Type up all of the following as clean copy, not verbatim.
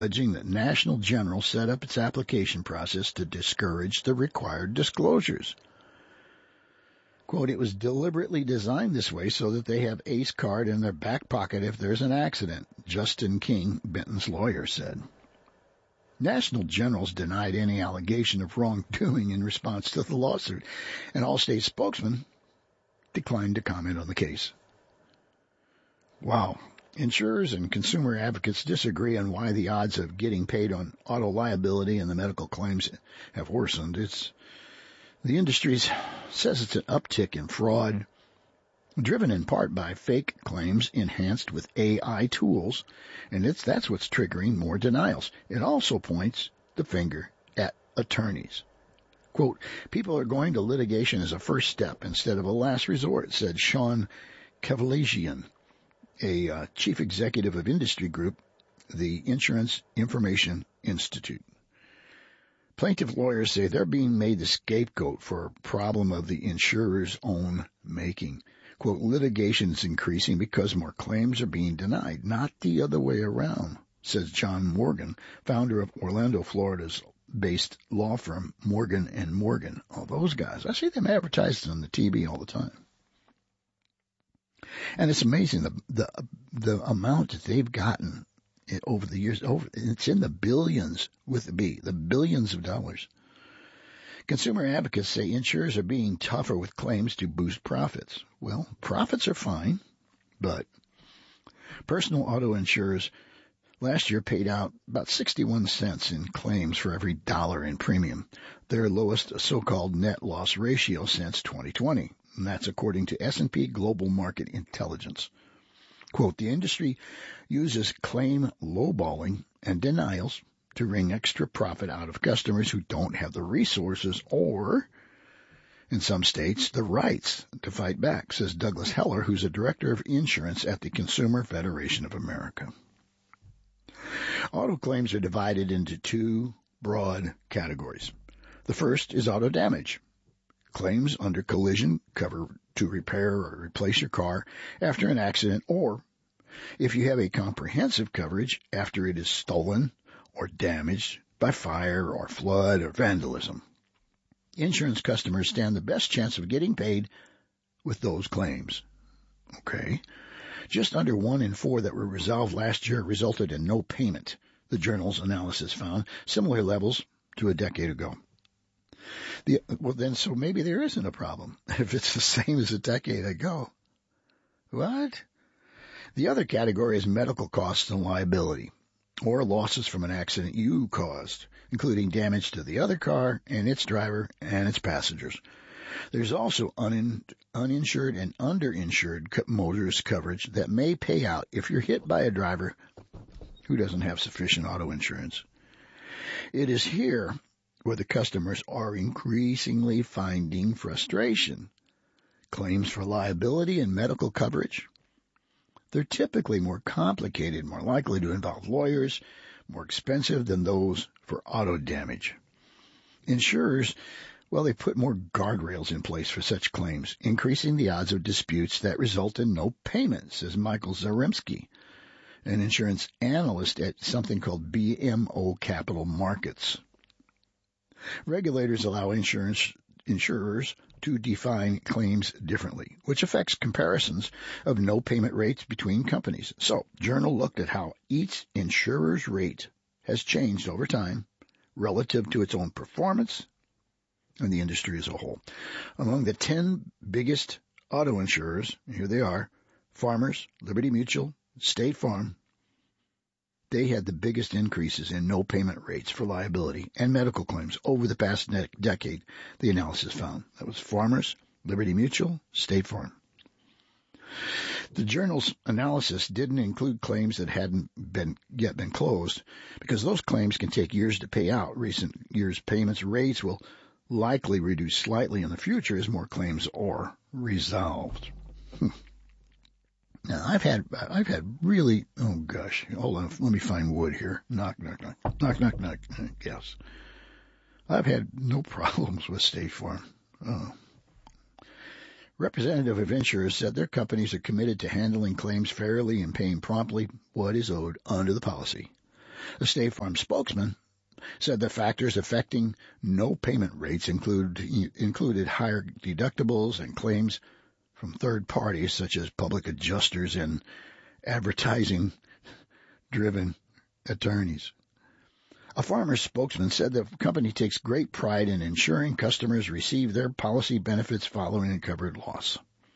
alleging that National General set up its application process to discourage the required disclosures. Quote, it was deliberately designed this way so that they have ACE card in their back pocket if there's an accident, Justin King, Benton's lawyer, said. National General's denied any allegation of wrongdoing in response to the lawsuit, and Allstate spokesman declined to comment on the case. Wow. Insurers and consumer advocates disagree on why the odds of getting paid on auto liability and the medical claims have worsened. The industry says it's an uptick in fraud, driven in part by fake claims enhanced with AI tools, and that's what's triggering more denials. It also points the finger at attorneys. Quote, people are going to litigation as a first step instead of a last resort, said Sean Kavalagian, a chief executive of industry group, the Insurance Information Institute. Plaintiff lawyers say they're being made the scapegoat for a problem of the insurer's own making. Quote, litigation is increasing because more claims are being denied, not the other way around, says John Morgan, founder of Orlando, Florida's based law firm Morgan & Morgan. Oh, those guys. I see them advertised on the TV all the time. And it's amazing the amount that they've gotten over the years. It's in the billions with the B, the billions of dollars. Consumer advocates say insurers are being tougher with claims to boost profits. Well, profits are fine, but personal auto insurers last year paid out about 61 cents in claims for every dollar in premium, their lowest so-called net loss ratio since 2020. And that's according to S&P Global Market Intelligence. Quote, the industry uses claim lowballing and denials to wring extra profit out of customers who don't have the resources or, in some states, the rights to fight back, says Douglas Heller, who's a director of insurance at the Consumer Federation of America. Auto claims are divided into two broad categories. The first is auto damage. Claims under collision cover to repair or replace your car after an accident, or if you have a comprehensive coverage after it is stolen or damaged by fire or flood or vandalism. Insurance customers stand the best chance of getting paid with those claims. Okay. Just under 1 in 4 that were resolved last year resulted in no payment, the journal's analysis found, similar levels to a decade ago. So maybe there isn't a problem if it's the same as a decade ago. What? The other category is medical costs and liability, or losses from an accident you caused, including damage to the other car and its driver and its passengers. There's also uninsured and underinsured motorist coverage that may pay out if you're hit by a driver who doesn't have sufficient auto insurance. It is here where the customers are increasingly finding frustration. Claims for liability and medical coverage, they're typically more complicated, more likely to involve lawyers, more expensive than those for auto damage. Insurers, well, they put more guardrails in place for such claims, increasing the odds of disputes that result in no payment, says Michael Zaremski, an insurance analyst at something called BMO Capital Markets. Regulators allow insurers to define claims differently, which affects comparisons of no payment rates between companies. So, Journal looked at how each insurer's rate has changed over time relative to its own performance and the industry as a whole. Among the 10 biggest auto insurers, here they are, Farmers, Liberty Mutual, State Farm, they had the biggest increases in no payment rates for liability and medical claims over the past decade, the analysis found. That was Farmers, Liberty Mutual, State Farm. The journal's analysis didn't include claims that hadn't yet been closed, because those claims can take years to pay out. Recent years' payments rates will likely reduce slightly in the future as more claims are resolved. Now, I've had really, oh gosh, hold on, let me find wood here. Knock, knock, knock, knock, knock, knock, yes. I've had no problems with State Farm. Oh. Representative of insurers said their companies are committed to handling claims fairly and paying promptly what is owed under the policy. A State Farm spokesman said the factors affecting no payment rates included higher deductibles and claims from third parties such as public adjusters and advertising-driven attorneys. A Farmers spokesman said the company takes great pride in ensuring customers receive their policy benefits following a covered loss.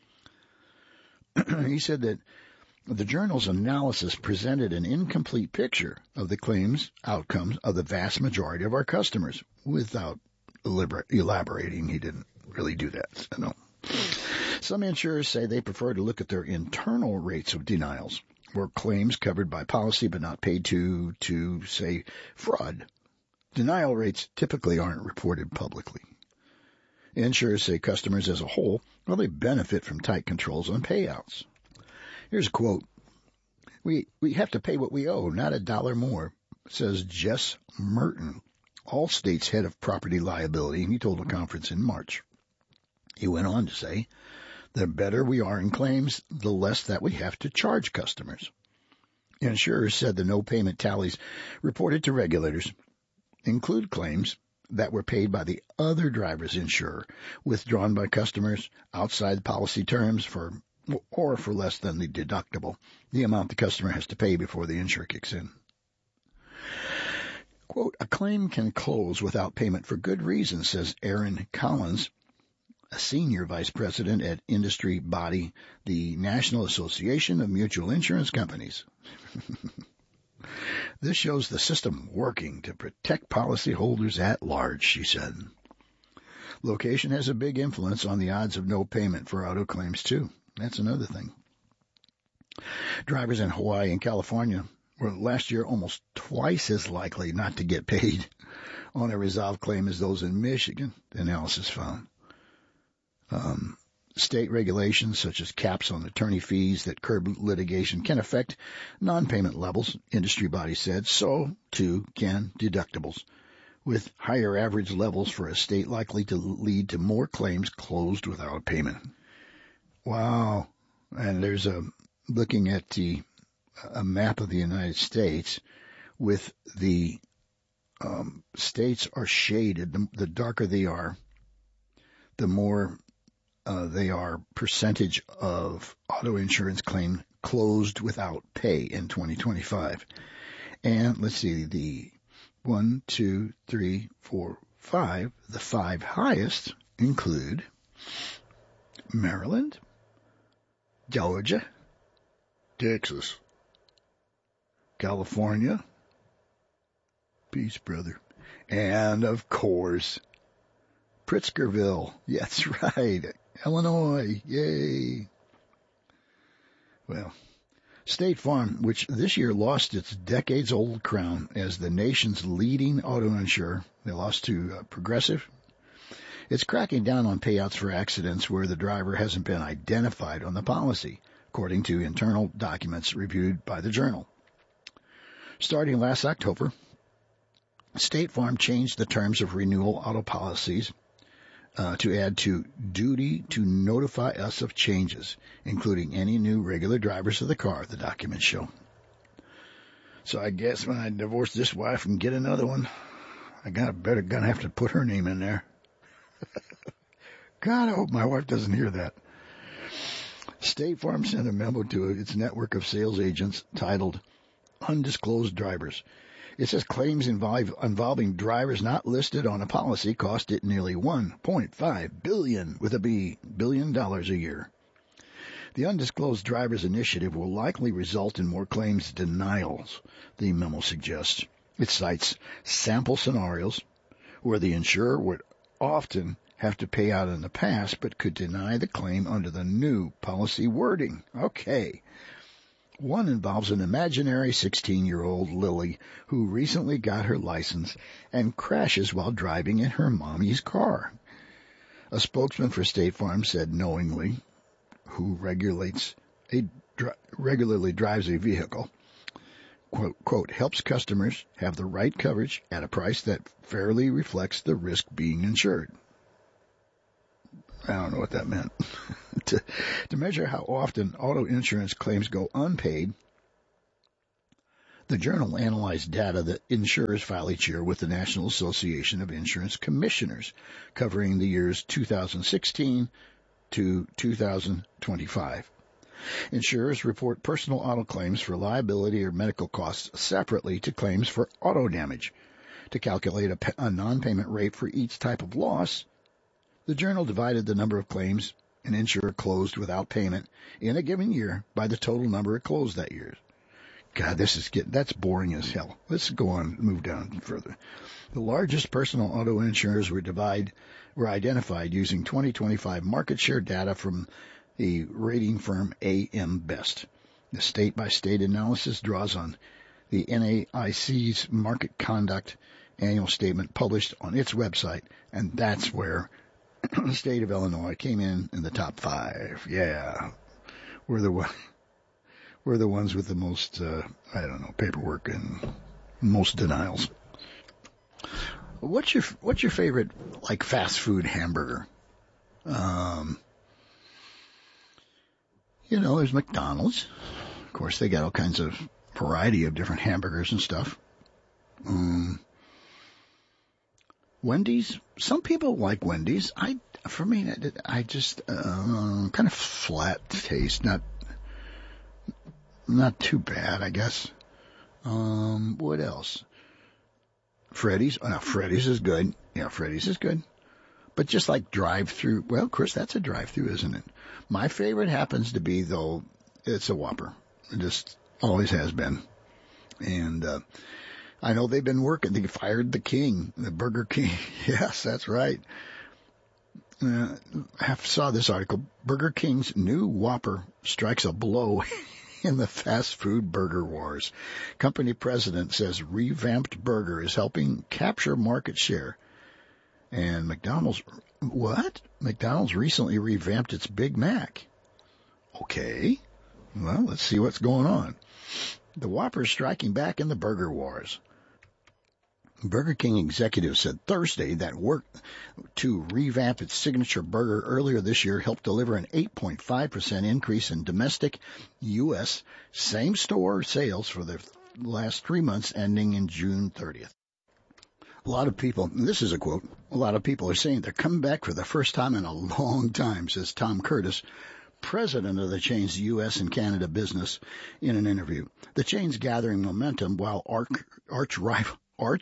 He said that the journal's analysis presented an incomplete picture of the claims outcomes of the vast majority of our customers. Without elaborating, he didn't really do that. No. Some insurers say they prefer to look at their internal rates of denials, or claims covered by policy but not paid to say, fraud. Denial rates typically aren't reported publicly. Insurers say customers as a whole, well, they benefit from tight controls on payouts. Here's a quote. We have to pay what we owe, not a dollar more, says Jess Merton, Allstate's head of property liability, and he told a conference in March. He went on to say, the better we are in claims, the less that we have to charge customers. Insurers said the no payment tallies reported to regulators include claims that were paid by the other driver's insurer, withdrawn by customers outside policy terms or for less than the deductible, the amount the customer has to pay before the insurer kicks in. Quote, a claim can close without payment for good reason, says Aaron Collins, a senior vice president at industry body, the National Association of Mutual Insurance Companies. This shows the system working to protect policyholders at large, she said. Location has a big influence on the odds of no payment for auto claims, too. That's another thing. Drivers in Hawaii and California were last year almost twice as likely not to get paid on a resolved claim as those in Michigan, the analysis found. State regulations such as caps on attorney fees that curb litigation can affect non-payment levels, industry bodies said. So, too, can deductibles, with higher average levels for a state likely to lead to more claims closed without payment. Wow. And there's looking at a map of the United States with the states are shaded. The darker they are, the more they are percentage of auto insurance claim closed without pay in 2025. And let's see, the 1, 2, 3, 4, 5, the 5 highest include Maryland, Georgia, Texas, California, peace, brother, and of course, Pritzkerville. Yeah, that's right. Illinois. Yay. Well, State Farm, which this year lost its decades-old crown as the nation's leading auto insurer, they lost to Progressive. It's cracking down on payouts for accidents where the driver hasn't been identified on the policy, according to internal documents reviewed by the Journal. Starting last October, State Farm changed the terms of renewal auto policies to add to duty to notify us of changes, including any new regular drivers of the car, the documents show. So I guess when I divorce this wife and get another one, gonna have to put her name in there. God, I hope my wife doesn't hear that. State Farm sent a memo to its network of sales agents titled Undisclosed Drivers. It says claims involving drivers not listed on a policy cost it nearly $1.5 billion with a B, $billion a year. The Undisclosed Drivers Initiative will likely result in more claims denials, the memo suggests. It cites sample scenarios where the insurer would often have to pay out in the past but could deny the claim under the new policy wording. Okay. One involves an imaginary 16-year-old Lily who recently got her license and crashes while driving in her mommy's car. A spokesman for State Farm said knowingly, who regularly drives a vehicle, quote, helps customers have the right coverage at a price that fairly reflects the risk being insured. I don't know what that meant. To measure how often auto insurance claims go unpaid, The journal analyzed data that insurers file each year with the National Association of Insurance Commissioners, covering the years 2016 to 2025. Insurers report personal auto claims for liability or medical costs separately to claims for auto damage. To calculate a non-payment rate for each type of loss, the journal divided the number of claims an insurer closed without payment in a given year by the total number it closed that year. God, that's boring as hell. Let's go on, move down further. The largest personal auto insurers were identified using 2025 market share data from the rating firm AM Best. The state-by-state analysis draws on the NAIC's market conduct annual statement published on its website, and that's where the state of Illinois came in the top 5. Yeah, we're the ones with the most, paperwork and most denials. What's your favorite, like, fast food hamburger? There's McDonald's. Of course, they got all kinds of variety of different hamburgers and stuff. Wendy's. Some people like Wendy's. For me, I just kind of flat taste. Not too bad, I guess. What else? Freddy's. Freddy's is good. Yeah, Freddy's is good. But just like drive-through, well, of course, that's a drive-through, isn't it? My favorite happens to be, though, it's a Whopper. It just always has been. And I know they've been working. They fired the king, the Burger King. Yes, that's right. I saw this article. Burger King's new Whopper strikes a blow in the fast food burger wars. Company president says revamped burger is helping capture market share. And McDonald's recently revamped its Big Mac. Okay. Well, let's see what's going on. The Whopper is striking back in the burger wars. Burger King executives said Thursday that work to revamp its signature burger earlier this year helped deliver an 8.5% increase in domestic U.S. same-store sales for the last 3 months ending in June 30th. A lot of people, and this is a quote, a lot of people are saying they're coming back for the first time in a long time, says Tom Curtis, president of the chain's U.S. and Canada business, in an interview. The chain's gathering momentum while arch rival,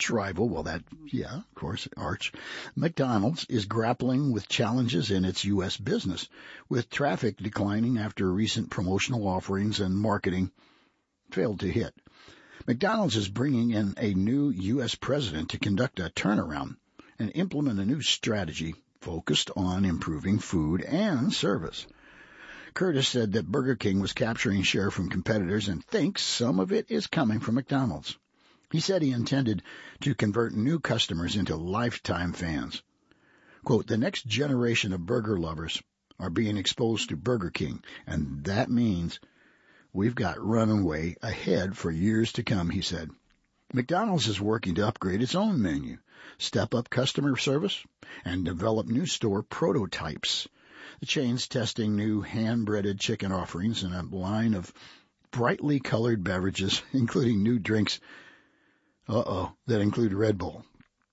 McDonald's is grappling with challenges in its U.S. business, with traffic declining after recent promotional offerings and marketing failed to hit. McDonald's is bringing in a new U.S. president to conduct a turnaround and implement a new strategy focused on improving food and service. Curtis said that Burger King was capturing share from competitors and thinks some of it is coming from McDonald's. He said he intended to convert new customers into lifetime fans. Quote, the next generation of burger lovers are being exposed to Burger King, and that means we've got runway ahead for years to come, he said. McDonald's is working to upgrade its own menu, step up customer service, and develop new store prototypes. The chain's testing new hand-breaded chicken offerings and a line of brightly colored beverages, including new drinks that include Red Bull.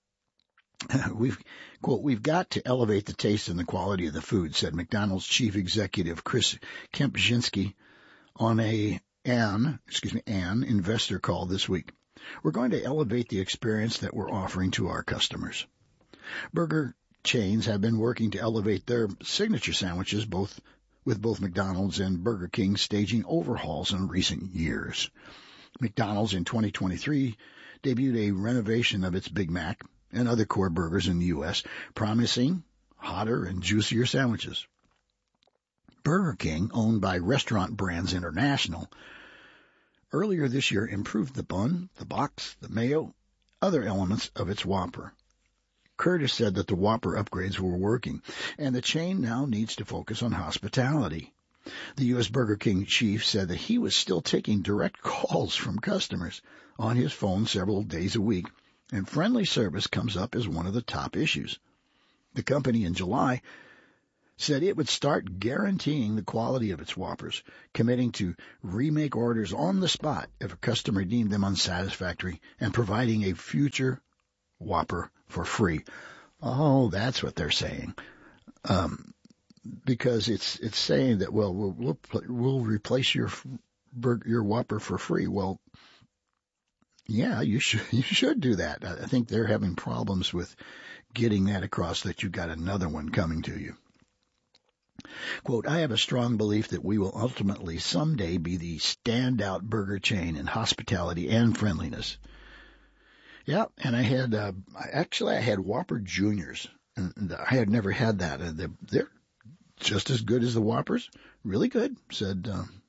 We've got to elevate the taste and the quality of the food, said McDonald's chief executive Chris Kempczynski on an investor call this week. We're going to elevate the experience that we're offering to our customers. Burger chains have been working to elevate their signature sandwiches, with both McDonald's and Burger King staging overhauls in recent years. McDonald's in 2023 debuted a renovation of its Big Mac and other core burgers in the U.S., promising hotter and juicier sandwiches. Burger King, owned by Restaurant Brands International, earlier this year improved the bun, the box, the mayo, other elements of its Whopper. Curtis said that the Whopper upgrades were working, and the chain now needs to focus on hospitality. The U.S. Burger King chief said that he was still taking direct calls from customers on his phone several days a week, and friendly service comes up as one of the top issues. The company in July said it would start guaranteeing the quality of its Whoppers, committing to remake orders on the spot if a customer deemed them unsatisfactory, and providing a future Whopper for free. Oh, that's what they're saying. Because it's saying that, well, we'll replace your Whopper for free. Well, yeah, you should do that. I think they're having problems with getting that across, that you got another one coming to you. Quote, I have a strong belief that we will ultimately someday be the standout burger chain in hospitality and friendliness. Yeah, and I had Whopper Juniors, and I had never had that. They're just as good as the Whoppers. Really good, said,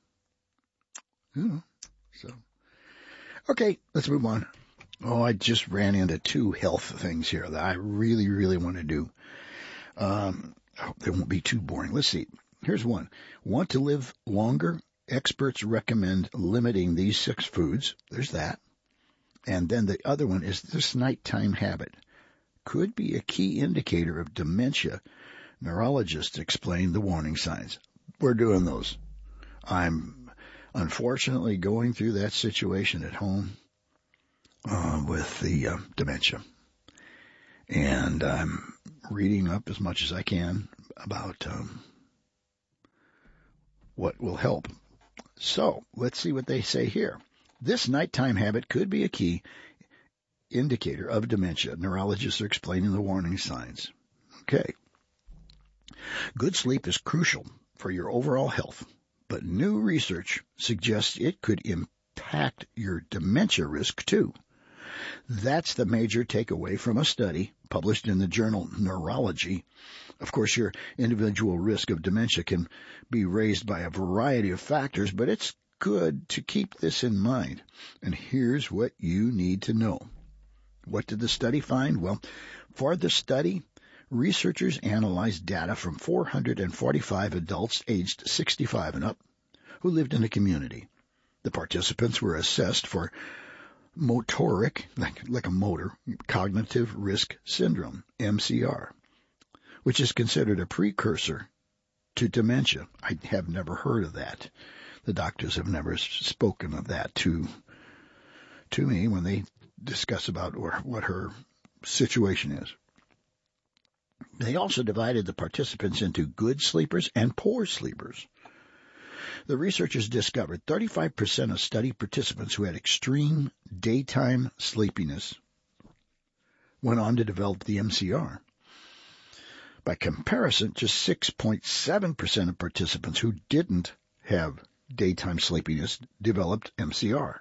so. Okay, let's move on. Oh, I just ran into 2 health things here that I really, really want to do. They won't be too boring. Let's see. Here's one. Want to live longer? Experts recommend limiting these 6 foods. There's that. And then the other one is this nighttime habit. Could be a key indicator of dementia. Neurologists explain the warning signs. We're doing those. I'm unfortunately going through that situation at home with the dementia. And I'm reading up as much as I can about what will help. So let's see what they say here. This nighttime habit could be a key indicator of dementia. Neurologists are explaining the warning signs. Okay. Good sleep is crucial for your overall health, but new research suggests it could impact your dementia risk too. That's the major takeaway from a study published in the journal Neurology. Of course, your individual risk of dementia can be raised by a variety of factors, but it's good to keep this in mind. And here's what you need to know. What did the study find? Well, for the study, researchers analyzed data from 445 adults aged 65 and up who lived in a community. The participants were assessed for motoric, like a motor, cognitive risk syndrome, MCR, which is considered a precursor to dementia. I have never heard of that. The doctors have never spoken of that to me when they discuss about what her situation is. They also divided the participants into good sleepers and poor sleepers. The researchers discovered 35% of study participants who had extreme daytime sleepiness went on to develop the MCR. By comparison, just 6.7% of participants who didn't have daytime sleepiness developed MCR.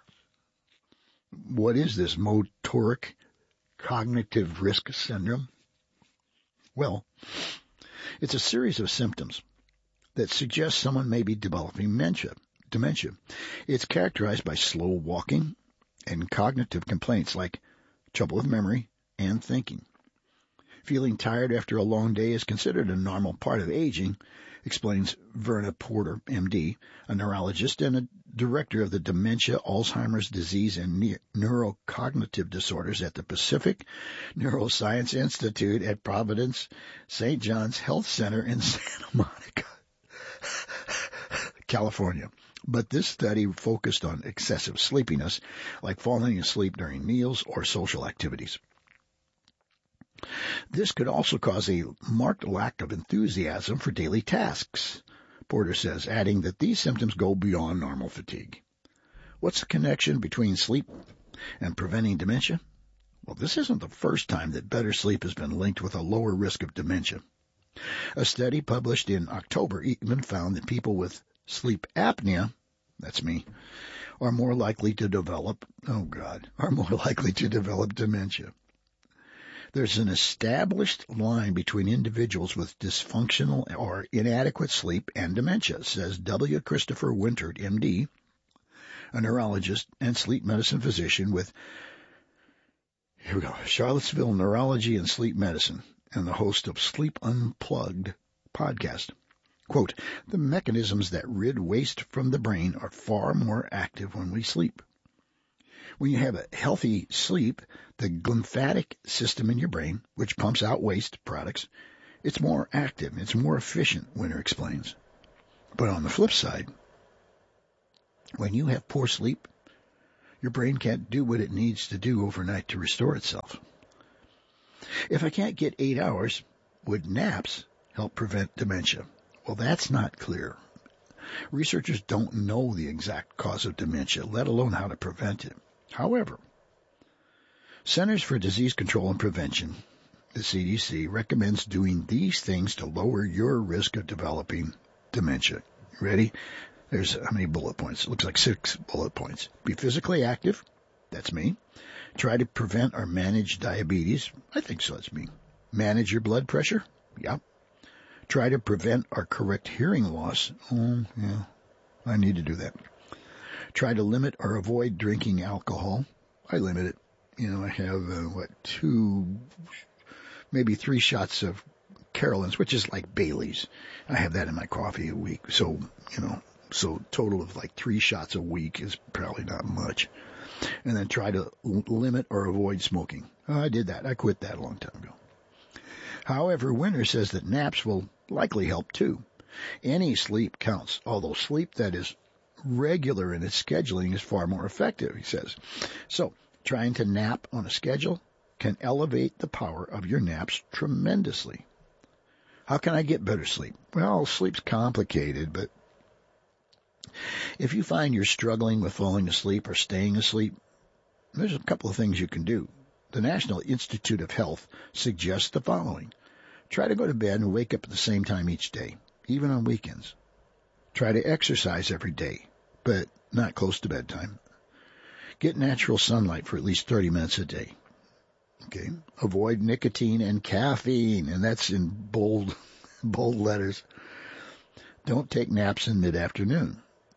What is this motoric cognitive risk syndrome? Well, it's a series of symptoms that suggest someone may be developing dementia. It's characterized by slow walking and cognitive complaints like trouble with memory and thinking. Feeling tired after a long day is considered a normal part of aging, explains Verna Porter, MD, a neurologist and a director of the Dementia, Alzheimer's Disease, and Neurocognitive Disorders at the Pacific Neuroscience Institute at Providence St. John's Health Center in Santa Monica, California. But this study focused on excessive sleepiness, like falling asleep during meals or social activities. This could also cause a marked lack of enthusiasm for daily tasks, Porter says, adding that these symptoms go beyond normal fatigue. What's the connection between sleep and preventing dementia? Well, this isn't the first time that better sleep has been linked with a lower risk of dementia. A study published in October even found that people with sleep apnea, that's me, are more likely to develop dementia. There's an established line between individuals with dysfunctional or inadequate sleep and dementia, says W. Christopher Wintert, MD, a neurologist and sleep medicine physician with, Charlottesville Neurology and Sleep Medicine, and the host of Sleep Unplugged podcast. Quote, the mechanisms that rid waste from the brain are far more active when we sleep. When you have a healthy sleep, the lymphatic system in your brain, which pumps out waste products, It's more active. It's more efficient, Winter explains. But on the flip side, when you have poor sleep, your brain can't do what it needs to do overnight to restore itself. If I can't get 8 hours, would naps help prevent dementia? Well, that's not clear. Researchers don't know the exact cause of dementia, let alone how to prevent it. However, Centers for Disease Control and Prevention, the CDC, recommends doing these things to lower your risk of developing dementia. Ready? There's how many bullet points? It looks like 6 bullet points. Be physically active. That's me. Try to prevent or manage diabetes. I think so. That's me. Manage your blood pressure. Yep. Try to prevent or correct hearing loss. Oh, yeah. I need to do that. Try to limit or avoid drinking alcohol. I limit it. I have, 2, maybe 3 shots of Carolyn's, which is like Bailey's. I have that in my coffee a week. So, so total of like 3 shots a week is probably not much. And then try to limit or avoid smoking. I did that. I quit that a long time ago. However, Winter says that naps will likely help too. Any sleep counts, although sleep that is regular in its scheduling is far more effective, he says. So, trying to nap on a schedule can elevate the power of your naps tremendously. How can I get better sleep? Well, sleep's complicated, but if you find you're struggling with falling asleep or staying asleep, there's a couple of things you can do. The National Institute of Health suggests the following. Try to go to bed and wake up at the same time each day, even on weekends. Try to exercise every day, but not close to bedtime. Get natural sunlight for at least 30 minutes a day. Okay. Avoid nicotine and caffeine, and that's in bold letters. Don't take naps in mid-afternoon.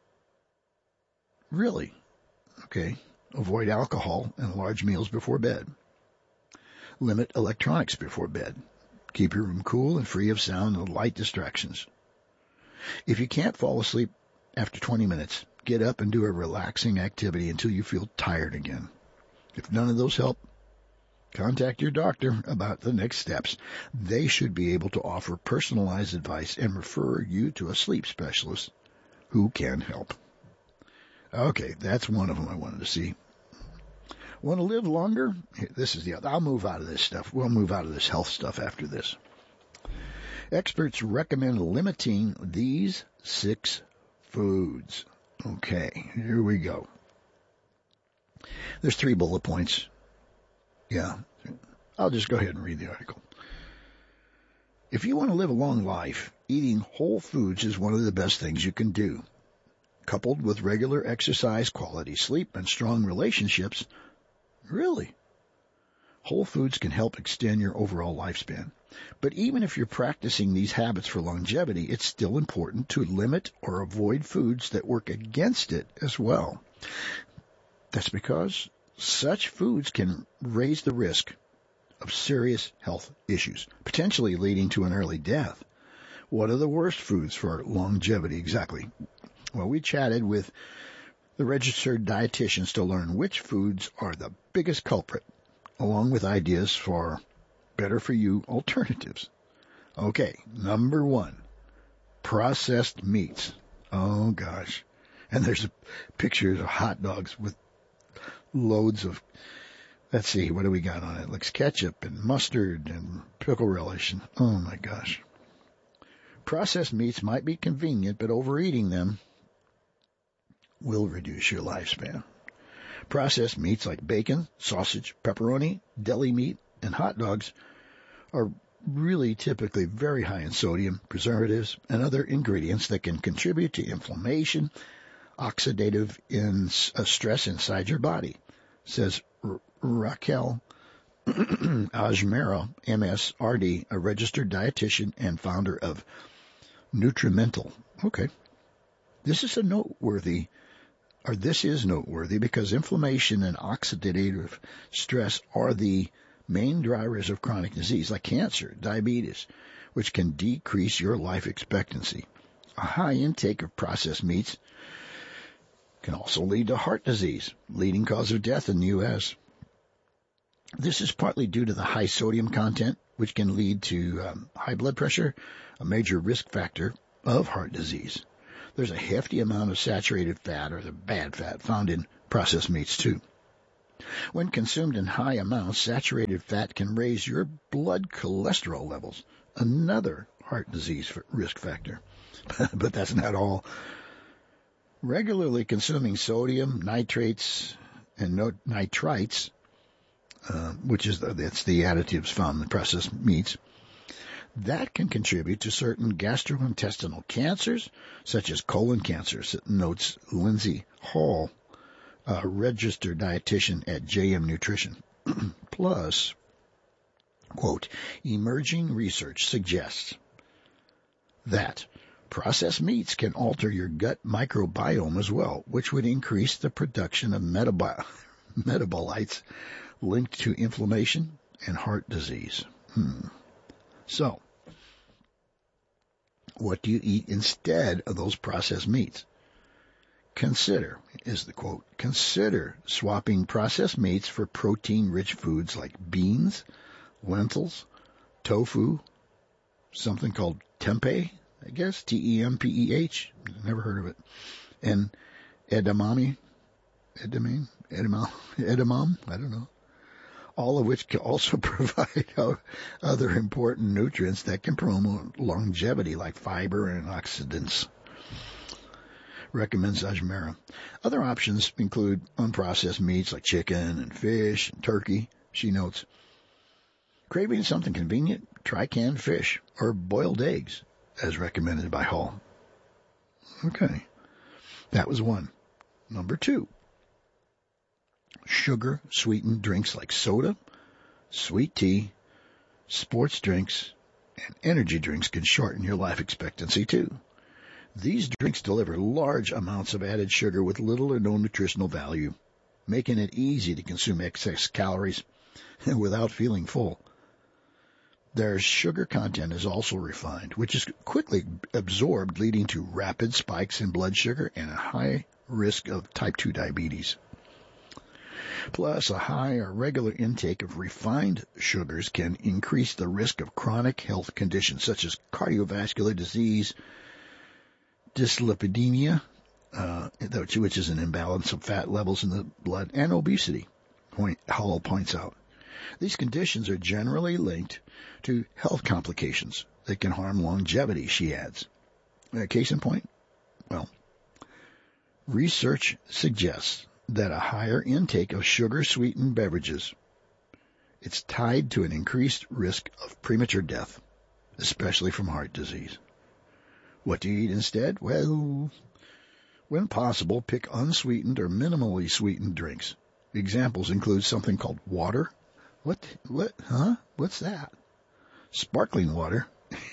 Really? Okay. Avoid alcohol and large meals before bed. Limit electronics before bed. Keep your room cool and free of sound and light distractions. If you can't fall asleep after 20 minutes, get up and do a relaxing activity until you feel tired again. If none of those help, contact your doctor about the next steps. They should be able to offer personalized advice and refer you to a sleep specialist who can help. Okay, that's one of them I wanted to see. Want to live longer? This is the other. I'll move out of this stuff. We'll move out of this health stuff after this. Experts recommend limiting these 6 foods. Okay, here we go. There's 3 bullet points. Yeah, I'll just go ahead and read the article. If you want to live a long life, eating whole foods is one of the best things you can do. Coupled with regular exercise, quality sleep, and strong relationships, really, whole foods can help extend your overall lifespan. But even if you're practicing these habits for longevity, it's still important to limit or avoid foods that work against it as well. That's because such foods can raise the risk of serious health issues, potentially leading to an early death. What are the worst foods for longevity exactly? Well, we chatted with the registered dietitians to learn which foods are the biggest culprit, along with ideas for better-for-you alternatives. Okay, number 1, processed meats. Oh, gosh. And there's pictures of hot dogs with loads of, let's see, what do we got on it? It looks ketchup and mustard and pickle relish. And, oh, my gosh. Processed meats might be convenient, but overeating them will reduce your lifespan. Processed meats like bacon, sausage, pepperoni, deli meat, and hot dogs are really typically very high in sodium, preservatives, and other ingredients that can contribute to inflammation, oxidative stress inside your body, says Raquel Ajmera, MSRD, a registered dietitian and founder of Nutrimental. Okay. This is noteworthy because inflammation and oxidative stress are the main drivers of chronic disease like cancer, diabetes, which can decrease your life expectancy. A high intake of processed meats can also lead to heart disease, leading cause of death in the U.S. This is partly due to the high sodium content which can lead to high blood pressure, a major risk factor of heart disease. There's a hefty amount of saturated fat, or the bad fat, found in processed meats too. When consumed in high amounts, saturated fat can raise your blood cholesterol levels, another heart disease risk factor. But that's not all. Regularly consuming sodium, nitrates, and nitrites, that's the additives found in processed meats, that can contribute to certain gastrointestinal cancers, such as colon cancers, notes Lindsay Hall, a registered dietitian at JM Nutrition. Plus, quote, emerging research suggests that processed meats can alter your gut microbiome as well, which would increase the production of metabolites linked to inflammation and heart disease. So, what do you eat instead of those processed meats? Consider, is the quote, consider swapping processed meats for protein-rich foods like beans, lentils, tofu, something called tempeh, I guess, T-E-M-P-E-H, never heard of it, and edamame, I don't know, all of which can also provide other important nutrients that can promote longevity like fiber and oxidants. Recommends Ajmera. Other options include unprocessed meats like chicken and fish and turkey, she notes. Craving something convenient? Try canned fish or boiled eggs, as recommended by Hall. Okay, that was one. Number 2. Sugar-sweetened drinks like soda, sweet tea, sports drinks, and energy drinks can shorten your life expectancy too. These drinks deliver large amounts of added sugar with little or no nutritional value, making it easy to consume excess calories without feeling full. Their sugar content is also refined, which is quickly absorbed, leading to rapid spikes in blood sugar and a high risk of type 2 diabetes. Plus, a high or regular intake of refined sugars can increase the risk of chronic health conditions such as cardiovascular disease, dyslipidemia, which is an imbalance of fat levels in the blood, and obesity, Hall points out. These conditions are generally linked to health complications that can harm longevity, she adds. Case in point? Well, research suggests that a higher intake of sugar-sweetened beverages, it's tied to an increased risk of premature death, especially from heart disease. What do you eat instead? Well, when possible, pick unsweetened or minimally sweetened drinks. Examples include something called water. What's that? Sparkling water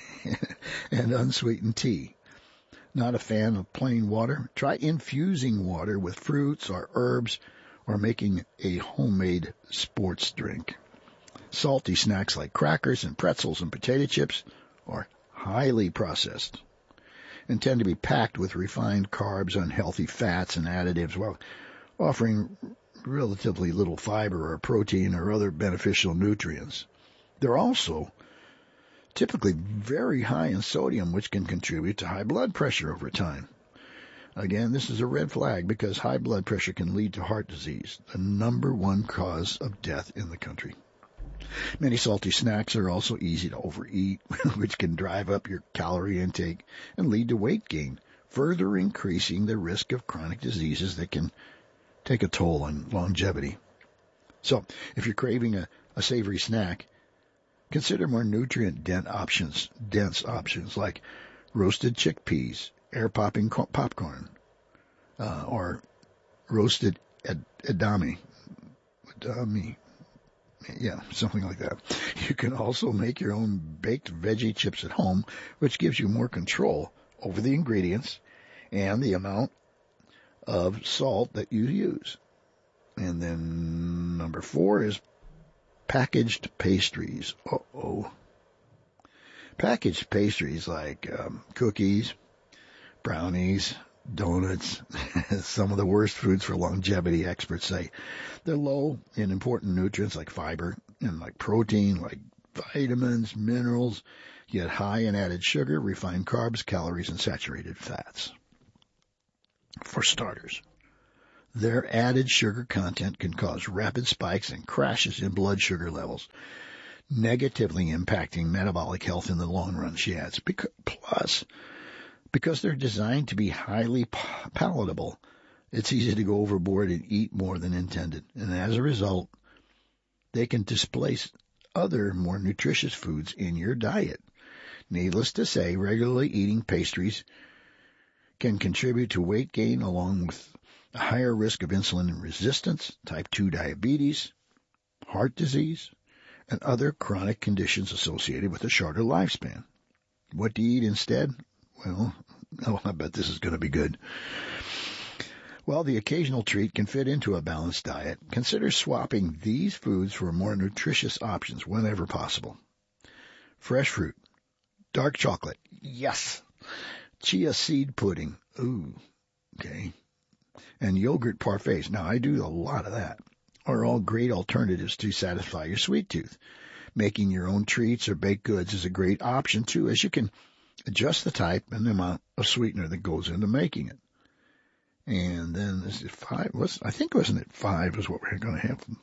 and unsweetened tea. Not a fan of plain water? Try infusing water with fruits or herbs or making a homemade sports drink. Salty snacks like crackers and pretzels and potato chips are highly processed and tend to be packed with refined carbs, unhealthy fats, and additives while offering relatively little fiber or protein or other beneficial nutrients. They're also typically very high in sodium, which can contribute to high blood pressure over time. Again, this is a red flag because high blood pressure can lead to heart disease, the number one cause of death in the country. Many salty snacks are also easy to overeat, which can drive up your calorie intake and lead to weight gain, further increasing the risk of chronic diseases that can take a toll on longevity. So, if you're craving a savory snack, consider more nutrient-dense options like roasted chickpeas, air-popping popcorn, or roasted edamame. Yeah, something like that. You can also make your own baked veggie chips at home, which gives you more control over the ingredients and the amount of salt that you use. And then number 4 is packaged pastries. Packaged pastries like cookies, brownies, donuts, some of the worst foods for longevity, experts say. They're low in important nutrients like fiber and like protein, like vitamins, minerals, yet high in added sugar, refined carbs, calories, and saturated fats. For starters, their added sugar content can cause rapid spikes and crashes in blood sugar levels, negatively impacting metabolic health in the long run, she adds. Plus, because they're designed to be highly palatable, it's easy to go overboard and eat more than intended. And as a result, they can displace other more nutritious foods in your diet. Needless to say, regularly eating pastries can contribute to weight gain along with a higher risk of insulin resistance, type 2 diabetes, heart disease, and other chronic conditions associated with a shorter lifespan. What do you eat instead? Well, I bet this is going to be good. While the occasional treat can fit into a balanced diet, consider swapping these foods for more nutritious options whenever possible. Fresh fruit, dark chocolate, yes, chia seed pudding, ooh, okay, and yogurt parfaits. Now, I do a lot of that. Are all great alternatives to satisfy your sweet tooth. Making your own treats or baked goods is a great option, too, as you can adjust the type and the amount of sweetener that goes into making it. And then this is 5. I think wasn't it 5 is what we're going to have.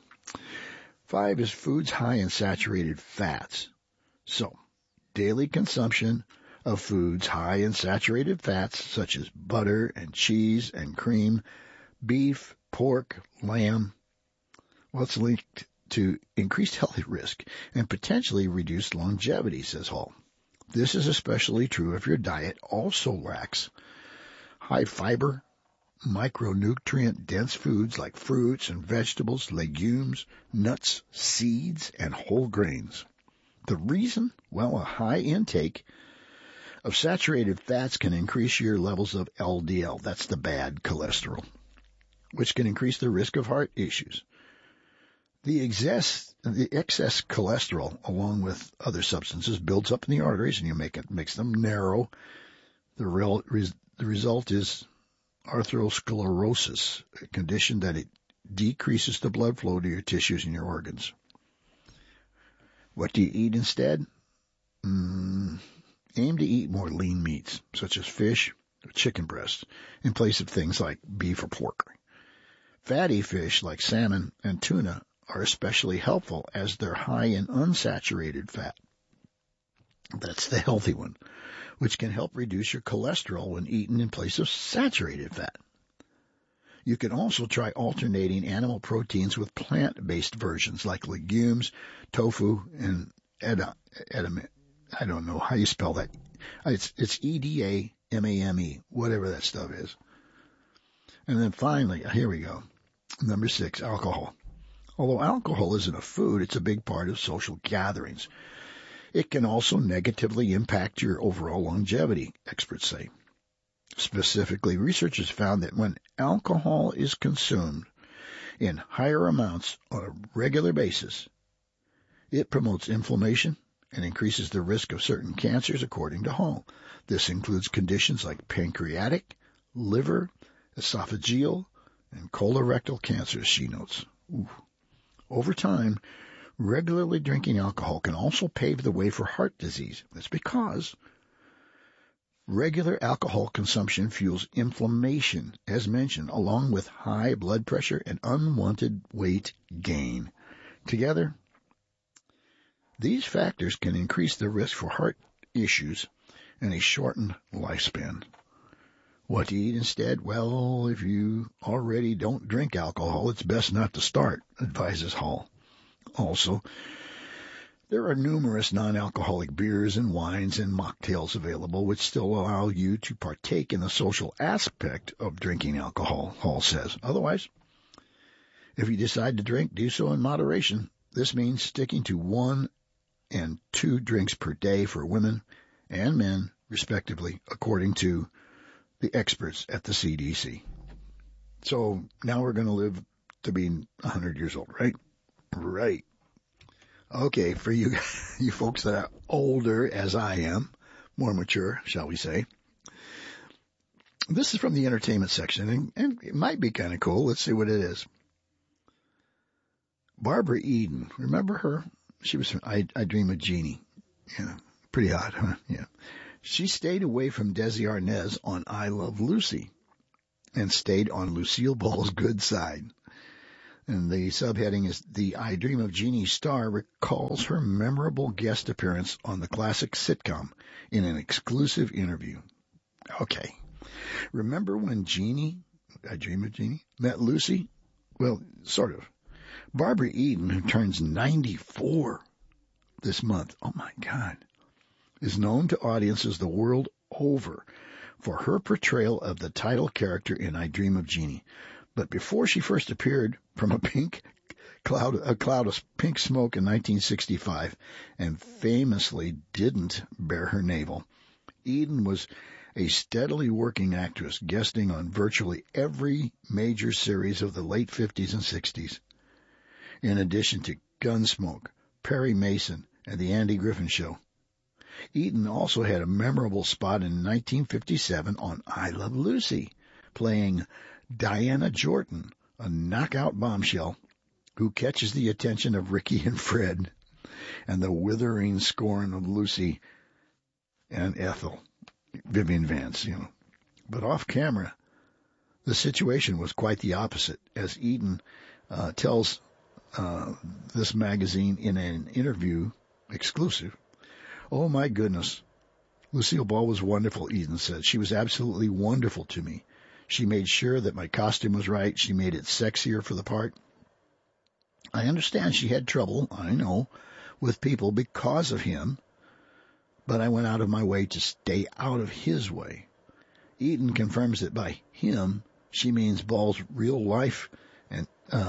5 is foods high in saturated fats. So, daily consumption of foods high in saturated fats such as butter and cheese and cream, beef, pork, lamb, well, it's linked to increased health risk and potentially reduced longevity, says Hall. This is especially true if your diet also lacks high fiber, micronutrient-dense foods like fruits and vegetables, legumes, nuts, seeds, and whole grains. The reason? Well, a high intake of saturated fats can increase your levels of LDL, that's the bad cholesterol, which can increase the risk of heart issues. The excess cholesterol, along with other substances, builds up in the arteries, and makes them narrow. The result is atherosclerosis, a condition that it decreases the blood flow to your tissues and your organs. What do you eat instead? Aim to eat more lean meats, such as fish or chicken breast, in place of things like beef or pork. Fatty fish like salmon and tuna are especially helpful as they're high in unsaturated fat. That's the healthy one, which can help reduce your cholesterol when eaten in place of saturated fat. You can also try alternating animal proteins with plant-based versions like legumes, tofu, and edamame. I don't know how you spell that. It's EDAMAME, whatever that stuff is. And then finally, here we go. Number 6, alcohol. Although alcohol isn't a food, it's a big part of social gatherings. It can also negatively impact your overall longevity, experts say. Specifically, researchers found that when alcohol is consumed in higher amounts on a regular basis, it promotes inflammation and increases the risk of certain cancers, according to Hall. This includes conditions like pancreatic, liver, esophageal, and colorectal cancers, she notes. Ooh. Over time, regularly drinking alcohol can also pave the way for heart disease. That's because regular alcohol consumption fuels inflammation, as mentioned, along with high blood pressure and unwanted weight gain. Together, these factors can increase the risk for heart issues and a shortened lifespan. What to eat instead? Well, if you already don't drink alcohol, it's best not to start, advises Hall. Also, there are numerous non-alcoholic beers and wines and mocktails available which still allow you to partake in the social aspect of drinking alcohol, Hall says. Otherwise, if you decide to drink, do so in moderation. This means sticking to 1 and 2 drinks per day for women and men, respectively, according to the experts at the CDC. So now we're going to live to be 100 years old, right? Right. Okay, for you folks that are older, as I am, more mature, shall we say. This is from the entertainment section, and it might be kind of cool. Let's see what it is. Barbara Eden, remember her? She was from I Dream of Jeannie. Yeah, pretty hot, huh? Yeah. She stayed away from Desi Arnaz on I Love Lucy and stayed on Lucille Ball's good side. And the subheading is The I Dream of Jeannie star recalls her memorable guest appearance on the classic sitcom in an exclusive interview. Okay. Remember when Jeannie, I Dream of Jeannie, met Lucy? Well, sort of. Barbara Eden, who turns 94 this month, oh my God, is known to audiences the world over for her portrayal of the title character in I Dream of Jeannie. But before she first appeared from a cloud of pink smoke in 1965 and famously didn't bare her navel, Eden was a steadily working actress, guesting on virtually every major series of the late 50s and 60s. In addition to Gunsmoke, Perry Mason, and The Andy Griffin Show. Eden also had a memorable spot in 1957 on I Love Lucy, playing Diana Jordan, a knockout bombshell who catches the attention of Ricky and Fred and the withering scorn of Lucy and Ethel, Vivian Vance, But off camera, the situation was quite the opposite, as Eden tells this magazine in an interview exclusive. Oh my goodness. Lucille Ball was wonderful, Eden said. She was absolutely wonderful to me. She made sure that my costume was right. She made it sexier for the part. I understand she had trouble, I know, with people because of him, but I went out of my way to stay out of his way. Eden confirms that by him, she means Ball's real life and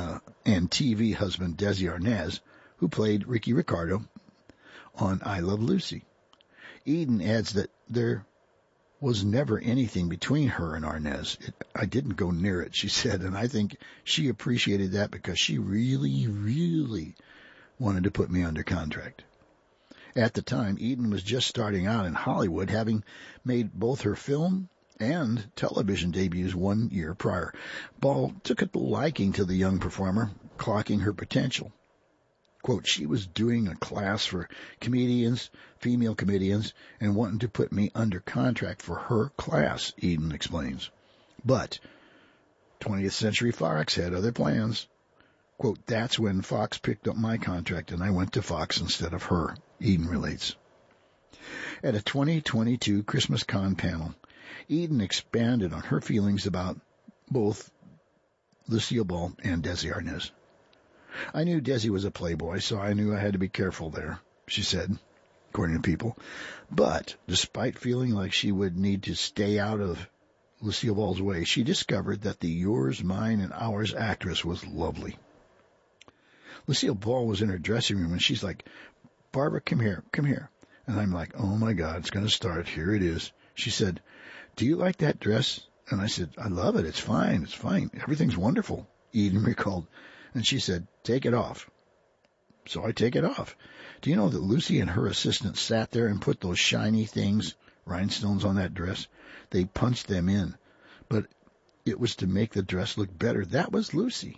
TV husband, Desi Arnaz, who played Ricky Ricardo on I Love Lucy. Eden adds that there was never anything between her and Arnaz. I didn't go near it, she said, and I think she appreciated that because she really, really wanted to put me under contract. At the time, Eden was just starting out in Hollywood, having made both her film and television debuts 1 year prior. Ball took a liking to the young performer, clocking her potential. Quote, she was doing a class for comedians, female comedians, and wanting to put me under contract for her class, Eden explains. But 20th Century Fox had other plans. Quote, that's when Fox picked up my contract and I went to Fox instead of her, Eden relates. At a 2022 Christmas Con panel, Eden expanded on her feelings about both Lucille Ball and Desi Arnaz. I knew Desi was a playboy, so I knew I had to be careful there, she said, according to People. But despite feeling like she would need to stay out of Lucille Ball's way, she discovered that the yours, mine, and ours actress was lovely. Lucille Ball was in her dressing room, and she's like, Barbara, come here. And I'm like, oh, my God, it's going to start. Here it is. She said, do you like that dress? And I said, I love it. It's fine. Everything's wonderful, Eden recalled. And she said, take it off. So I take it off. Do you know that Lucy and her assistant sat there and put those shiny things, rhinestones, on that dress? They punched them in. But it was to make the dress look better. That was Lucy.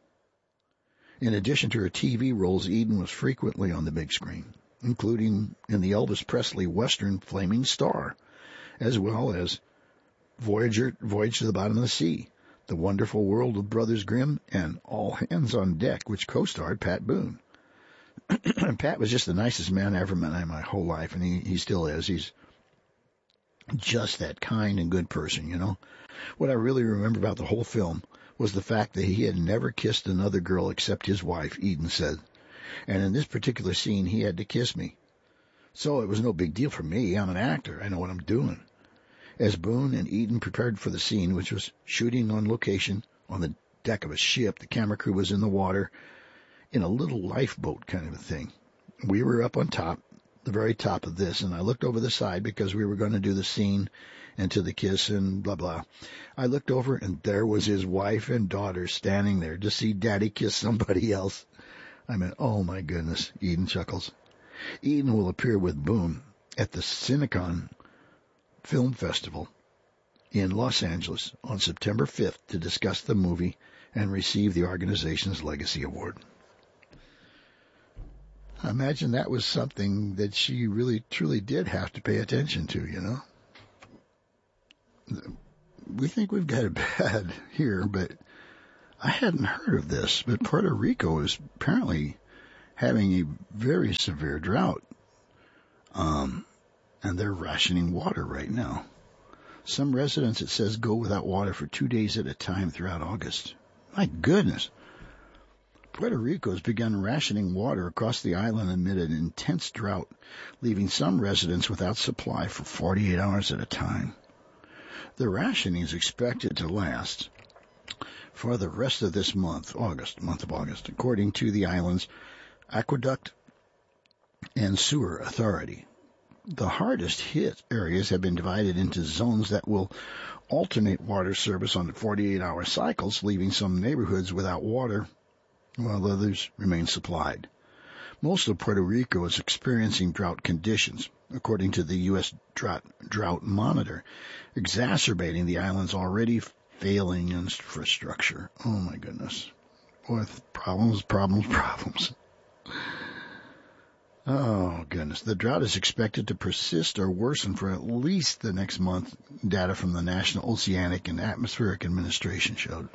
In addition to her TV roles, Eden was frequently on the big screen, including in the Elvis Presley Western Flaming Star, as well as Voyage to the Bottom of the Sea, The Wonderful World of Brothers Grimm, and All Hands on Deck, which co-starred Pat Boone. Pat was just the nicest man I ever met in my whole life, and he still is. He's just that kind and good person, What I really remember about the whole film was the fact that he had never kissed another girl except his wife, Eden said. And in this particular scene, he had to kiss me. So it was no big deal for me. I'm an actor. I know what I'm doing. As Boone and Eden prepared for the scene, which was shooting on location on the deck of a ship, the camera crew was in the water in a little lifeboat kind of a thing. We were up on top, the very top of this, and I looked over the side because we were going to do the scene and to the kiss and blah, blah. I looked over, and there was his wife and daughter standing there to see Daddy kiss somebody else. I mean, oh my goodness, Eden chuckles. Eden will appear with Boone at the Cinecon Film Festival in Los Angeles on September 5th to discuss the movie and receive the organization's Legacy Award. I imagine that was something that she really, truly did have to pay attention to, you know. We think we've got it bad here, but I hadn't heard of this. But Puerto Rico is apparently having a very severe drought. And they're rationing water right now. Some residents, it says, go without water for 2 days at a time throughout August. My goodness. Puerto Rico has begun rationing water across the island amid an intense drought, leaving some residents without supply for 48 hours at a time. The rationing is expected to last for the rest of this month of August, according to the island's Aqueduct and Sewer Authority. The hardest hit areas have been divided into zones that will alternate water service on 48-hour cycles, leaving some neighborhoods without water while others remain supplied. Most of Puerto Rico is experiencing drought conditions, according to the U.S. Drought Monitor, exacerbating the island's already failing infrastructure. Oh, my goodness. With problems. Oh, goodness. The drought is expected to persist or worsen for at least the next month, data from the National Oceanic and Atmospheric Administration showed.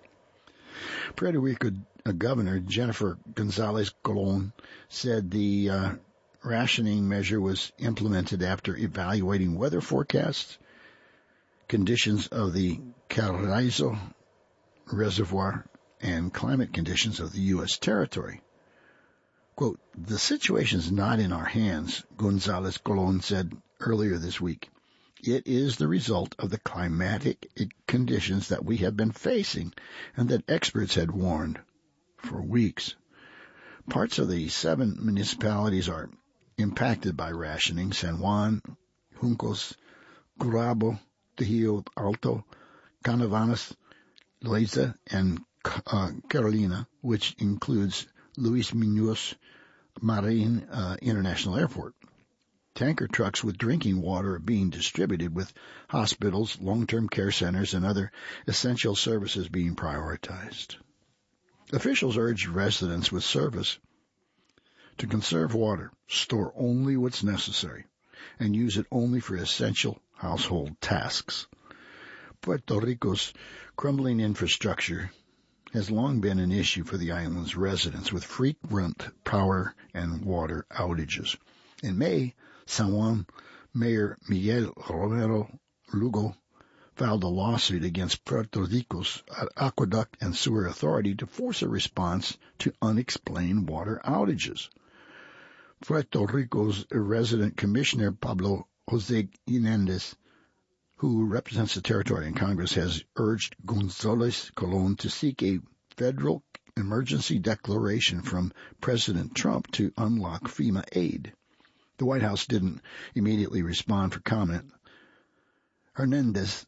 Puerto Rico Governor Jennifer Gonzalez Colon said the rationing measure was implemented after evaluating weather forecasts, conditions of the Carrizo Reservoir, and climate conditions of the U.S. territory. Quote, the situation is not in our hands, Gonzalez Colon said earlier this week. It is the result of the climatic conditions that we have been facing and that experts had warned for weeks. Parts of the 7 municipalities are impacted by rationing: San Juan, Juncos, Gurabo, Trujillo Alto, Canavanas, Loaiza, and Carolina, which includes Luis Muñoz Marin International Airport. Tanker trucks with drinking water are being distributed, with hospitals, long-term care centers, and other essential services being prioritized. Officials urged residents with service to conserve water, store only what's necessary, and use it only for essential household tasks. Puerto Rico's crumbling infrastructure has long been an issue for the island's residents, with frequent power and water outages. In May, San Juan Mayor Miguel Romero Lugo filed a lawsuit against Puerto Rico's Aqueduct and Sewer Authority to force a response to unexplained water outages. Puerto Rico's resident commissioner Pablo Jose Hernandez, who represents the territory in Congress, has urged Gonzalez Colon to seek a federal emergency declaration from President Trump to unlock FEMA aid. The White House didn't immediately respond for comment. Hernandez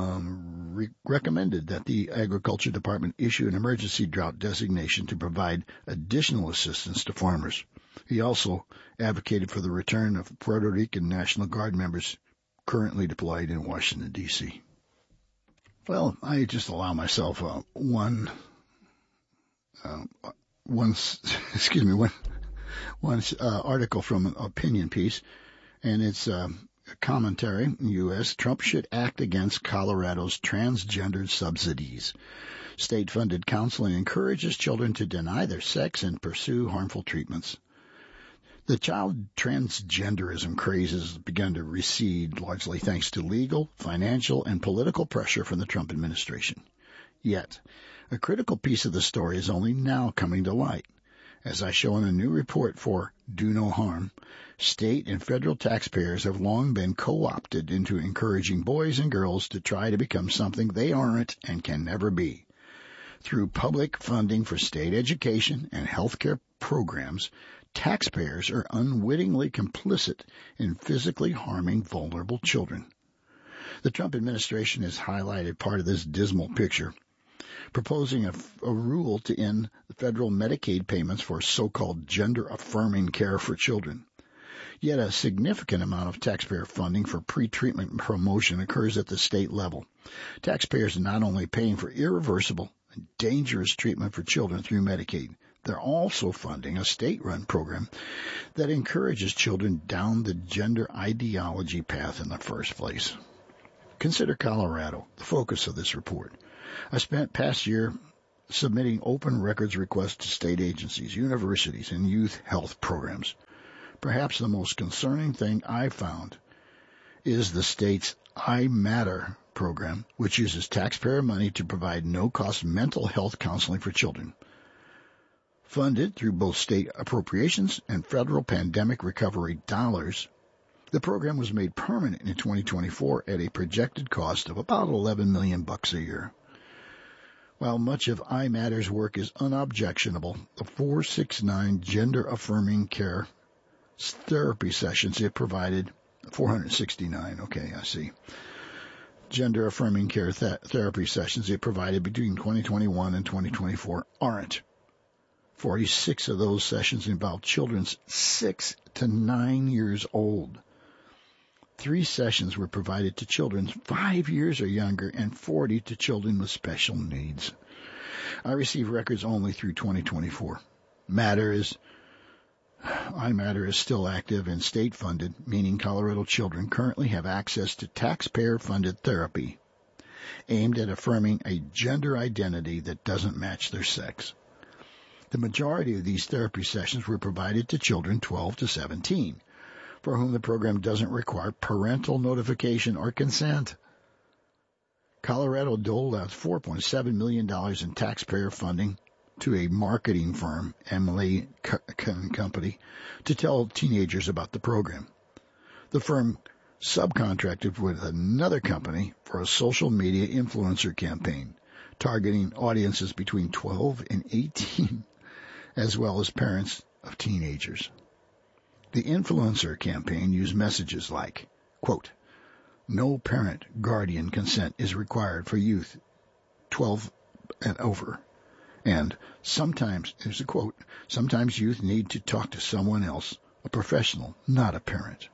recommended that the Agriculture Department issue an emergency drought designation to provide additional assistance to farmers. He also advocated for the return of Puerto Rican National Guard members currently deployed in Washington, D.C. Well, I just allow myself one article from an opinion piece, and it's a commentary. U.S. Trump should act against Colorado's transgender subsidies. State-funded counseling encourages children to deny their sex and pursue harmful treatments. The child transgenderism craze has begun to recede, largely thanks to legal, financial, and political pressure from the Trump administration. Yet, a critical piece of the story is only now coming to light. As I show in a new report for Do No Harm, state and federal taxpayers have long been co-opted into encouraging boys and girls to try to become something they aren't and can never be. Through public funding for state education and healthcare programs, taxpayers are unwittingly complicit in physically harming vulnerable children. The Trump administration has highlighted part of this dismal picture, proposing a rule to end the federal Medicaid payments for so-called gender-affirming care for children. Yet a significant amount of taxpayer funding for pre-treatment promotion occurs at the state level. Taxpayers are not only paying for irreversible and dangerous treatment for children through Medicaid, They're also funding a state-run program that encourages children down the gender ideology path in the first place. Consider Colorado, the focus of this report. I spent past year submitting open records requests to state agencies, universities, and youth health programs. Perhaps the most concerning thing I found is the state's I Matter program, which uses taxpayer money to provide no-cost mental health counseling for children. Funded through both state appropriations and federal pandemic recovery dollars, the program was made permanent in 2024 at a projected cost of about $11 million a year. While much of iMatter's work is unobjectionable, the 469 gender-affirming care therapy sessions it provided, 469, okay, I see. Gender-affirming care therapy sessions it provided between 2021 and 2024 aren't. 46 of those sessions involved children 6 to 9 years old. 3 sessions were provided to children 5 years or younger and 40 to children with special needs. I received records only through 2024. iMatter is still active and state-funded, meaning Colorado children currently have access to taxpayer-funded therapy aimed at affirming a gender identity that doesn't match their sex. The majority of these therapy sessions were provided to children 12 to 17, for whom the program doesn't require parental notification or consent. Colorado doled out $4.7 million in taxpayer funding to a marketing firm, Emily Company, to tell teenagers about the program. The firm subcontracted with another company for a social media influencer campaign, targeting audiences between 12 and 18, as well as parents of teenagers. The influencer campaign used messages like, quote, "No parent guardian consent is required for youth 12 and over." And sometimes, here's a quote, "Sometimes youth need to talk to someone else, a professional, not a parent."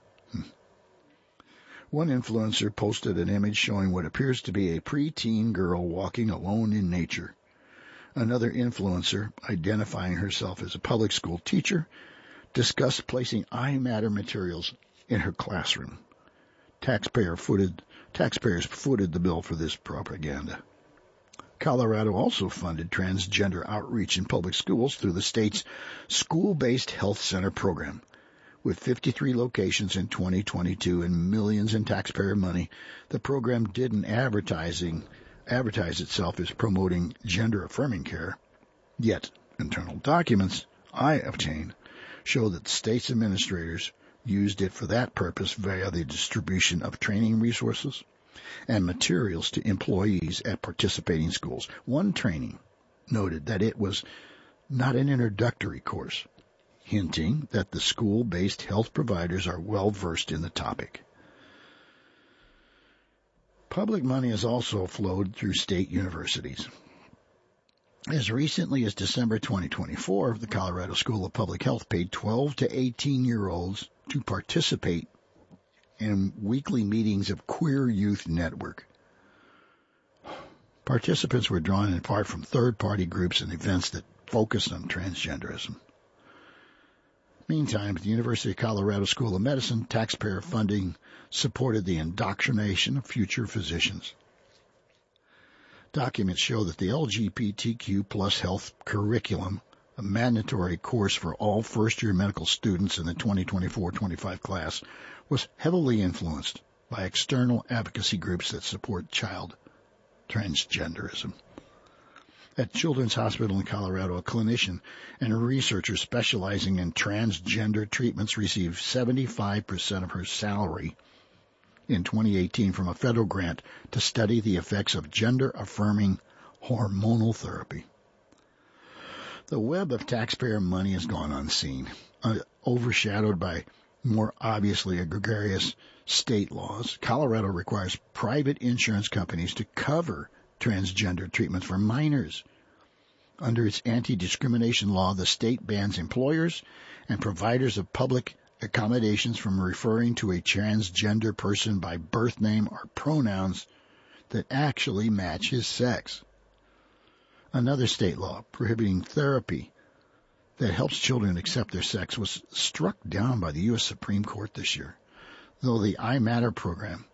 One influencer posted an image showing what appears to be a preteen girl walking alone in nature. Another influencer, identifying herself as a public school teacher, discussed placing iMatter materials in her classroom. Taxpayers footed the bill for this propaganda. Colorado also funded transgender outreach in public schools through the state's school-based health center program. With 53 locations in 2022 and millions in taxpayer money, the program didn't advertise itself as promoting gender-affirming care. Yet, internal documents I obtained show that the state's administrators used it for that purpose via the distribution of training resources and materials to employees at participating schools. One training noted that it was not an introductory course, hinting that the school-based health providers are well-versed in the topic. Public money has also flowed through state universities. As recently as December 2024, the Colorado School of Public Health paid 12 to 18-year-olds to participate in weekly meetings of Queer Youth Network. Participants were drawn in part from third-party groups and events that focused on transgenderism. Meantime, the University of Colorado School of Medicine taxpayer funding supported the indoctrination of future physicians. Documents show that the LGBTQ plus health curriculum, a mandatory course for all first-year medical students in the 2024-25 class, was heavily influenced by external advocacy groups that support child transgenderism. At Children's Hospital in Colorado, a clinician and researcher specializing in transgender treatments received 75% of her salary in 2018 from a federal grant to study the effects of gender-affirming hormonal therapy. The web of taxpayer money has gone unseen, overshadowed by more obviously gregarious state laws. Colorado requires private insurance companies to cover transgender treatments for minors. Under its anti-discrimination law, the state bans employers and providers of public accommodations from referring to a transgender person by birth name or pronouns that actually match his sex. Another state law prohibiting therapy that helps children accept their sex was struck down by the U.S. Supreme Court this year. Through the iMatter program,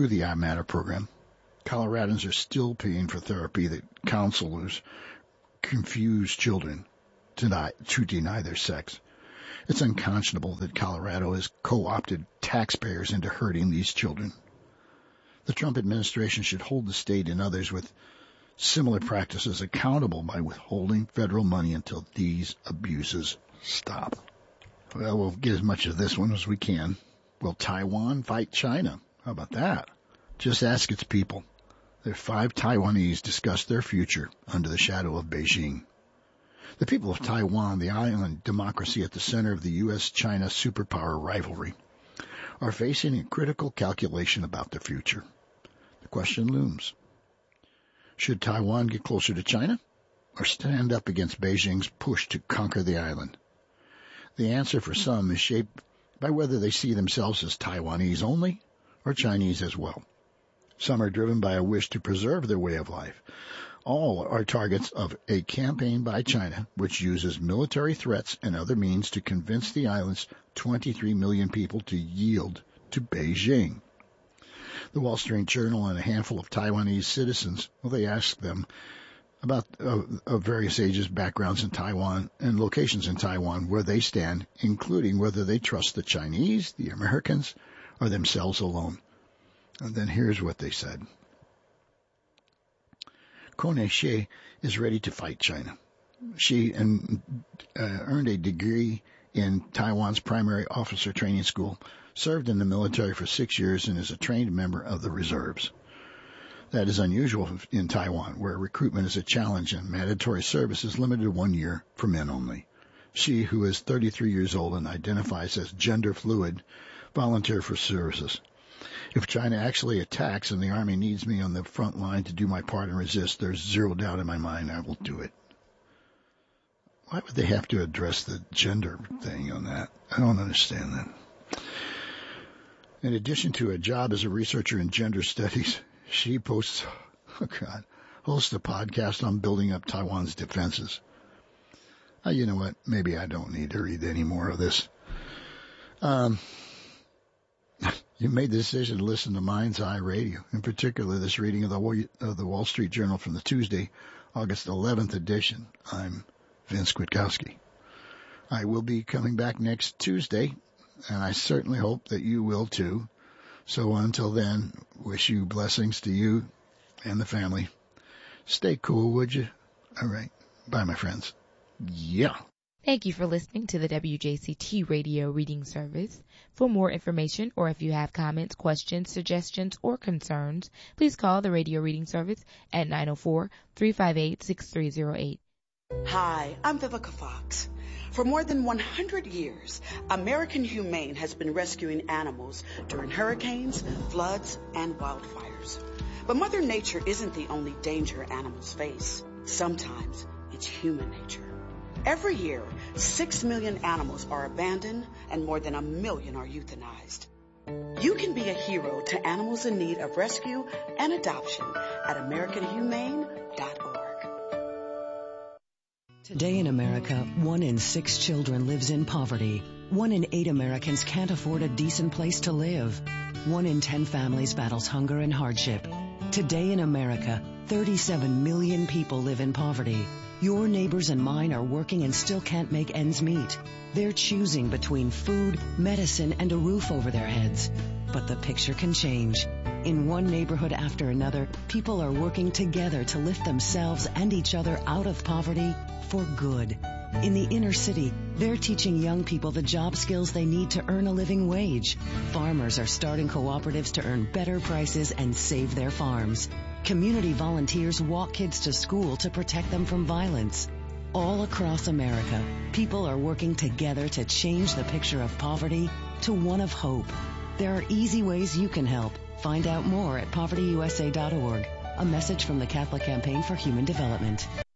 Coloradans are still paying for therapy that counselors confuse children to deny their sex. It's unconscionable that Colorado has co-opted taxpayers into hurting these children. The Trump administration should hold the state and others with similar practices accountable by withholding federal money until these abuses stop. Well, we'll get as much of this one as we can. Will Taiwan fight China? How about that? Just ask its people. The 5 Taiwanese discuss their future under the shadow of Beijing. The people of Taiwan, the island democracy at the center of the U.S.-China superpower rivalry, are facing a critical calculation about their future. The question looms. Should Taiwan get closer to China or stand up against Beijing's push to conquer the island? The answer for some is shaped by whether they see themselves as Taiwanese only or Chinese as well. Some are driven by a wish to preserve their way of life. All are targets of a campaign by China which uses military threats and other means to convince the island's 23 million people to yield to Beijing. The Wall Street Journal and a handful of Taiwanese citizens, they asked them about of various ages, backgrounds in Taiwan, and locations in Taiwan where they stand, including whether they trust the Chinese, the Americans, or themselves alone. And then here's what they said. Kone Xie is ready to fight China. She earned a degree in Taiwan's primary officer training school, served in the military for 6 years, and is a trained member of the reserves. That is unusual in Taiwan, where recruitment is a challenge and mandatory service is limited to 1 year for men only. She, who is 33 years old and identifies as gender fluid, volunteered for services. If China actually attacks and the army needs me on the front line to do my part and resist, there's zero doubt in my mind I will do it. Why would they have to address the gender thing on that? I don't understand that. In addition to a job as a researcher in gender studies, she hosts a podcast on building up Taiwan's defenses. You know what? Maybe I don't need to read any more of this. You made the decision to listen to Mind's Eye Radio, in particular this reading of the Wall Street Journal from the Tuesday, August 11th edition. I'm Vince Kwiatkowski. I will be coming back next Tuesday, and I certainly hope that you will too. So until then, wish you blessings to you and the family. Stay cool, would you? All right. Bye, my friends. Yeah. Thank you for listening to the WJCT Radio Reading Service. For more information or if you have comments, questions, suggestions, or concerns, please call the Radio Reading Service at 904-358-6308. Hi, I'm Vivica Fox. For more than 100 years, American Humane has been rescuing animals during hurricanes, floods, and wildfires. But Mother Nature isn't the only danger animals face. Sometimes it's human nature. Every year, 6 million animals are abandoned and more than 1 million are euthanized. You can be a hero to animals in need of rescue and adoption at AmericanHumane.org. Today in America, 1 in 6 children lives in poverty. 1 in 8 Americans can't afford a decent place to live. 1 in 10 families battles hunger and hardship. Today in America, 37 million people live in poverty. Your neighbors and mine are working and still can't make ends meet. They're choosing between food, medicine, and a roof over their heads. But the picture can change. In one neighborhood after another, people are working together to lift themselves and each other out of poverty for good. In the inner city, they're teaching young people the job skills they need to earn a living wage. Farmers are starting cooperatives to earn better prices and save their farms. Community volunteers walk kids to school to protect them from violence. All across America, people are working together to change the picture of poverty to one of hope. There are easy ways you can help. Find out more at povertyusa.org. A message from the Catholic Campaign for Human Development.